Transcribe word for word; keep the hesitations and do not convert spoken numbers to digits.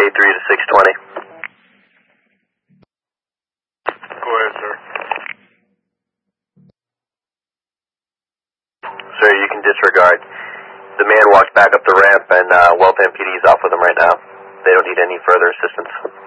three to six twenty. Go ahead, sir. Sir, you can disregard. The man walked back up the ramp, and uh, Waltham P D is off with him right now. They don't need any further assistance.